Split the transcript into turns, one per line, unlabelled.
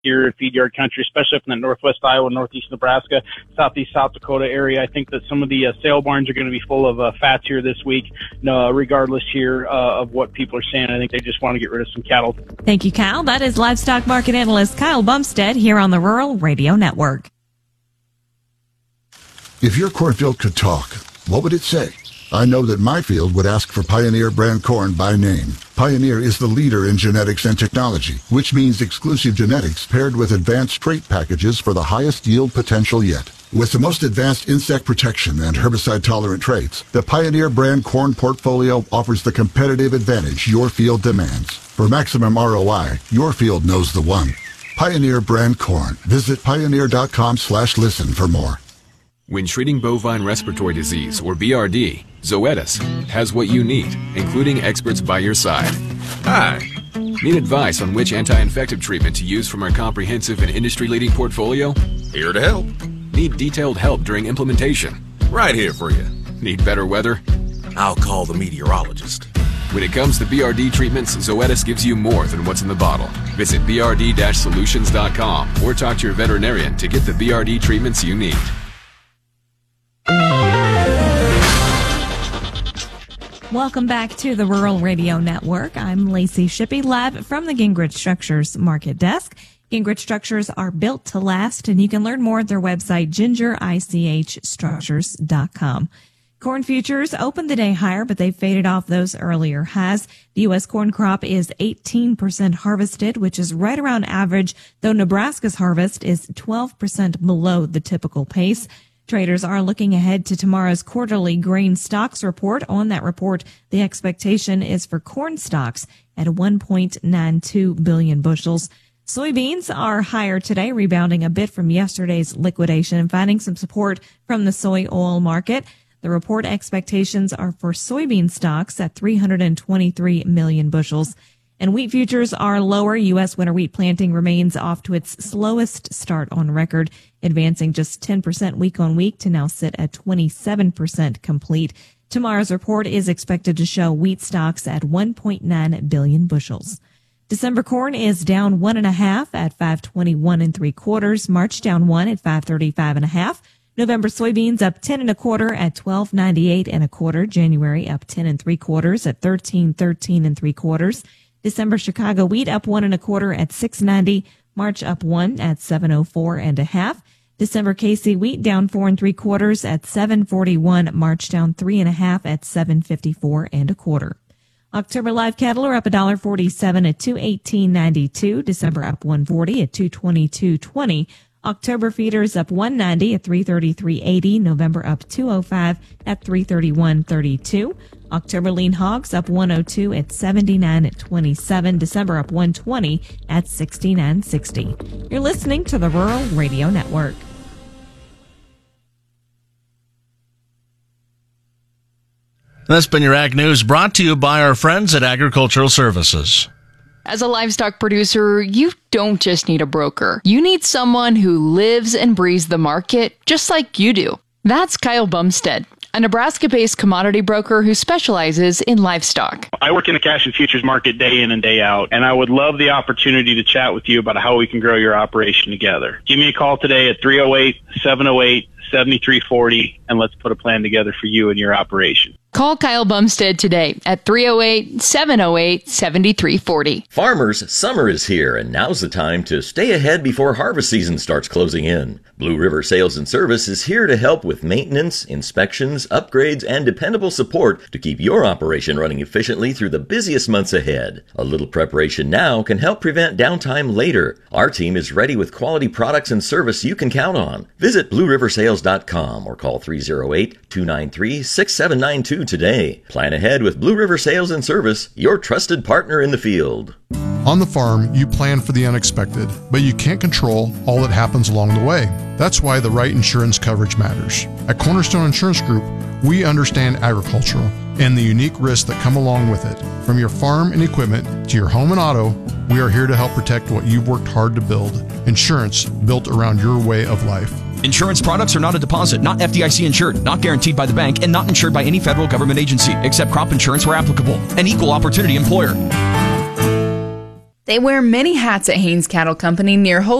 here in feed yard country, especially up in the northwest Iowa, northeast Nebraska, southeast South Dakota area. I think that some of the sale barns are going to be full of fats here this week, regardless here of what people are saying. I think they just want to get rid of some cattle.
Thank you, Kyle. That is livestock market analyst Kyle Bumstead here on the Rural Radio Network.
If your cornfield could talk, what would it say? I know that my field would ask for Pioneer brand corn by name. Pioneer is the leader in genetics and technology, which means exclusive genetics paired with advanced trait packages for the highest yield potential yet. With the most advanced insect protection and herbicide-tolerant traits, the Pioneer brand corn portfolio offers the competitive advantage your field demands. For maximum ROI, your field knows the one. Pioneer brand corn. Visit pioneer.com/listen for more.
When treating bovine respiratory disease, or BRD, Zoetis has what you need, including experts by your side. Hi. Need advice on which anti-infective treatment to use from our comprehensive and industry-leading portfolio? Here to help. Need detailed help during implementation? Right here for you. Need better weather? I'll call the meteorologist. When it comes to BRD treatments, Zoetis gives you more than what's in the bottle. Visit brd-solutions.com or talk to your veterinarian to get the BRD treatments you need.
Welcome back to the Rural Radio Network. I'm Lacey Shippey, live from the Gingrich Structures Market Desk. Gingrich Structures are built to last, and you can learn more at their website, gingerichstructures.com. Corn futures opened the day higher, but they faded off those earlier highs. The U.S. corn crop is 18% harvested, which is right around average, though Nebraska's harvest is 12% below the typical pace. Traders are looking ahead to tomorrow's quarterly grain stocks report. On that report, the expectation is for corn stocks at 1.92 billion bushels. Soybeans are higher today, rebounding a bit from yesterday's liquidation and finding some support from the soy oil market. The report expectations are for soybean stocks at 323 million bushels. And wheat futures are lower. U.S. winter wheat planting remains off to its slowest start on record, advancing just 10% week on week to now sit at 27% complete. Tomorrow's report is expected to show wheat stocks at 1.9 billion bushels. December corn is down 1.5 at 521 3/4. March down 1 at 535.5. November soybeans up 10 1/4 at 1298 1/4. January up 10 3/4 at 1313 3/4. December Chicago wheat up 1 1/4 at 690. March up 1 at 704 1/2. December KC wheat down 4 3/4 at 741. March down 3 1/2 at 754 1/4. October live cattle are up $1.47 at 218.92. December up 140 at 222.20. October feeders up 190 at 333.80. November up 205 at 331.32. October lean hogs up 102 at 79.27. December up 120 at 69.60. You're listening to the Rural Radio Network.
That's been your Ag News, brought to you by our friends at Agricultural Services.
As a livestock producer, you don't just need a broker. You need someone who lives and breathes the market just like you do. That's Kyle Bumstead, a Nebraska-based commodity broker who specializes in livestock.
I work in the cash and futures market day in and day out, and I would love the opportunity to chat with you about how we can grow your operation together. Give me a call today at 308-708-7340, and let's put a plan together for you and your operation.
Call Kyle Bumstead today at 308-708-7340.
Farmers, summer is here, and now's the time to stay ahead before harvest season starts closing in. Blue River Sales and Service is here to help with maintenance, inspections, upgrades, and dependable support to keep your operation running efficiently through the busiest months ahead. A little preparation now can help prevent downtime later. Our team is ready with quality products and service you can count on. Visit BlueRiverSales.com or call 308-293-6792 today. Plan ahead with Blue River Sales and Service, your trusted partner in the field.
On the farm, you plan for the unexpected, but you can't control all that happens along the way. That's why the right insurance coverage matters. At Cornerstone Insurance Group, we understand agricultural and the unique risks that come along with it. From your farm and equipment to your home and auto, we are here to help protect what you've worked hard to build. Insurance built around your way of life.
Insurance products are not a deposit, not FDIC insured, not guaranteed by the bank, and not insured by any federal government agency, except crop insurance where applicable. An equal opportunity employer.
They wear many hats at Haynes Cattle Company near